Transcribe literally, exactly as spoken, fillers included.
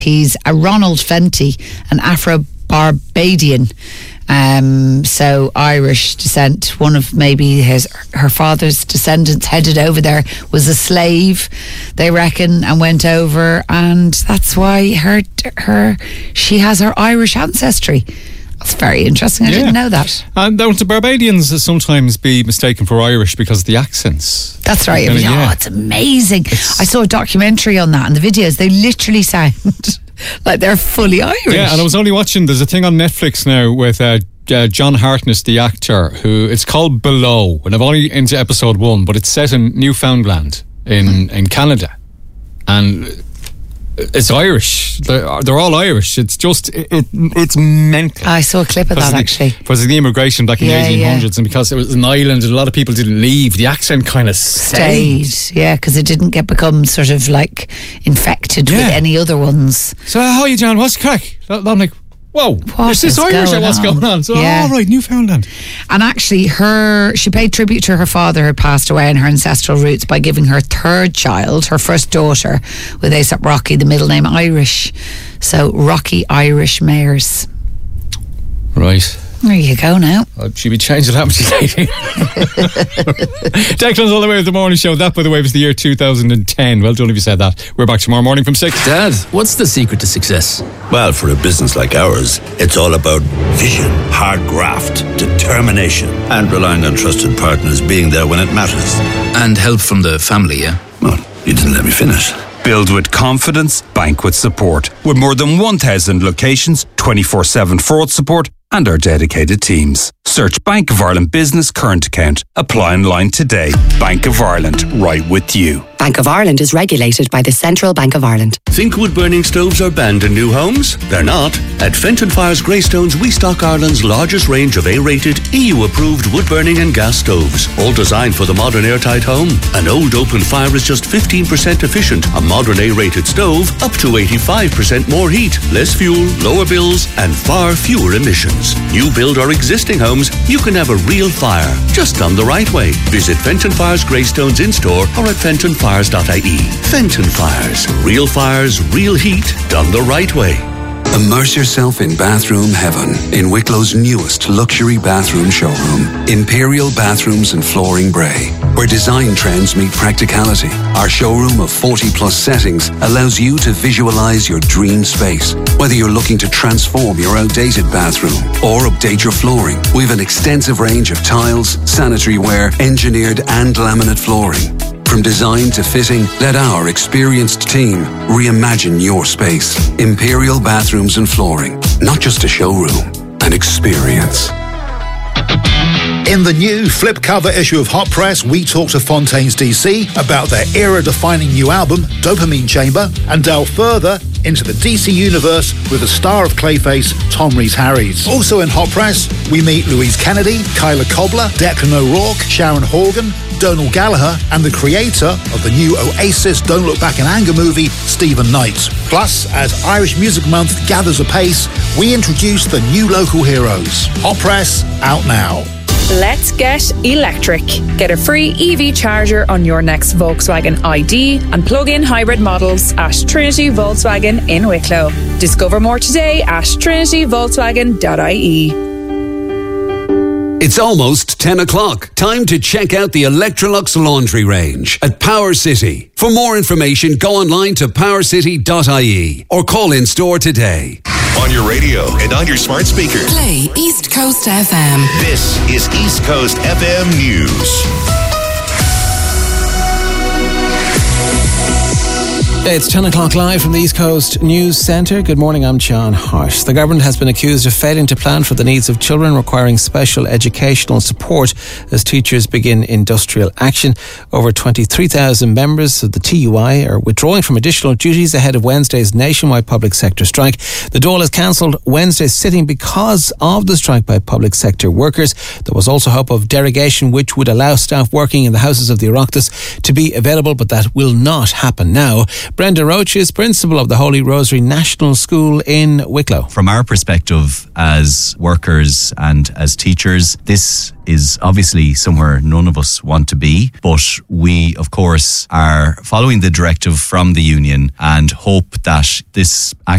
He's a Ronald Fenty, an Afro-Barbadian. Um, so Irish descent. One of maybe his her father's descendants headed over there, was a slave, they reckon, and went over, and that's why her her she has her Irish ancestry. That's very interesting. I yeah. didn't know that. And don't the Barbadians sometimes be mistaken for Irish because of the accents? That's right. I mean, yeah. Oh, it's amazing. It's, I saw a documentary on that, and the videos, they literally sound like they're fully Irish. Yeah, and I was only watching, there's a thing on Netflix now with uh, uh, John Hartness, the actor, who, it's called Below, and I've only into episode one, but it's set in Newfoundland in, mm. in Canada. And it's Irish. They're, they're all Irish. It's just, it, it, it's mental. I saw a clip of that, the, actually. Because of the immigration back in yeah, the eighteen hundreds, yeah. and because it was an island and a lot of people didn't leave, the accent kind of stayed. Stayed, yeah, because it didn't get become sort of like infected yeah. with any other ones. So, how are you, John? What's the crack? I'm like, whoa, what is this Irish or what's on? going on? So, yeah. oh, right, Newfoundland. And actually, her she paid tribute to her father who passed away and her ancestral roots by giving her third child, her first daughter, with A$AP Rocky, the middle name Irish. So, Rocky Irish Mayers. Right. There you go now. Oh, she'd be changing that much dating. Declan's all the way with the morning show. That, by the way, was the year two thousand ten. Well done if you said that. We're back tomorrow morning from six. Dad, what's the secret to success? Well, for a business like ours, it's all about vision, hard graft, determination, and relying on trusted partners being there when it matters. And help from the family, yeah? Well, you didn't let me finish. Build with confidence, bank with support. With more than one thousand locations, twenty-four seven fraud support, and our dedicated teams. Search Bank of Ireland Business Current Account. Apply online today. Bank of Ireland, right with you. Bank of Ireland is regulated by the Central Bank of Ireland. Think wood-burning stoves are banned in new homes? They're not. At Fenton Fire's Greystones, we stock Ireland's largest range of A-rated, E U-approved wood-burning and gas stoves, all designed for the modern airtight home. An old open fire is just fifteen percent efficient. A modern A-rated stove, up to eighty-five percent more heat, less fuel, lower bills, and far fewer emissions. New build or existing homes, you can have a real fire, just done the right way. Visit Fenton Fire's Greystones in-store or at fenton fires dot I E. Fenton Fires. Real fires, real heat, done the right way. Immerse yourself in bathroom heaven in Wicklow's newest luxury bathroom showroom, Imperial Bathrooms and Flooring Bray, where design trends meet practicality. Our showroom of forty plus settings allows you to visualize your dream space. Whether you're looking to transform your outdated bathroom or update your flooring, we have an extensive range of tiles, sanitary ware, engineered and laminate flooring. From design to fitting, let our experienced team reimagine your space. Imperial Bathrooms and Flooring. Not just a showroom, an experience. In the new flip cover issue of Hot Press, we talk to Fontaines D C about their era-defining new album, Dopamine Chamber, and delve further into the D C universe with the star of Clayface, Tom Rhys-Harries. Also in Hot Press, we meet Louise Kennedy, Kyla Cobbler, Declan O'Rourke, Sharon Horgan, Donal Gallagher, and the creator of the new Oasis Don't Look Back in Anger movie, Stephen Knight. Plus, as Irish Music Month gathers apace, we introduce the new local heroes. Hot Press, out now. Let's get electric. Get a free E V charger on your next Volkswagen I D and plug-in hybrid models at Trinity Volkswagen in Wicklow. Discover more today at trinity volkswagen dot I E. It's almost ten o'clock. Time to check out the Electrolux laundry range at Power City. For more information, go online to power city dot I E or call in store today. On your radio and on your smart speaker. Play East Coast F M. This is East Coast F M News. It's ten o'clock live from the East Coast News Centre. Good morning, I'm John Hart. The government has been accused of failing to plan for the needs of children requiring special educational support as teachers begin industrial action. Over twenty-three thousand members of the T U I are withdrawing from additional duties ahead of Wednesday's nationwide public sector strike. The Dáil has cancelled Wednesday's sitting because of the strike by public sector workers. There was also hope of derogation which would allow staff working in the houses of the Oireachtas to be available, but that will not happen now. Brenda Roach is principal of the Holy Rosary National School in Wicklow. From our perspective as workers and as teachers, this is obviously somewhere none of us want to be, but we of course are following the directive from the union and hope that this